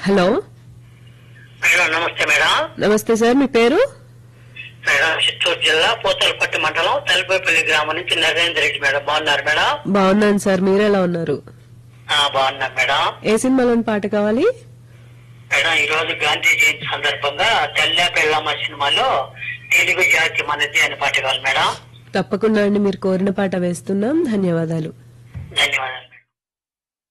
Hello madam నమస్తే madam. నమస్తే sir, మీ పేరు? మేడం చిత్తూరు జిల్లా పోతలపట్టు మండలం తలపేపల్లి గ్రామం నుంచి నరేంద్ర రెడ్డి మేడం. బాగున్నారు మేడం? బాగున్నాను సార్, మీరెలా ఉన్నారు? బాగున్నారు మేడం. ఏ సినిమాలోని పాట కావాలి? మేడం ఈ రోజు గాంధీ జయంతి సందర్భంగా తెల్ల పెళ్ళమ్మ సినిమాలో తెలుగు జాతి మనది అనే పాట కావాలి మేడం. తప్పకుండా అండి, మీరు కోరిన పాట వేస్తున్నాం. ధన్యవాదాలు. ధన్యవాదాలు.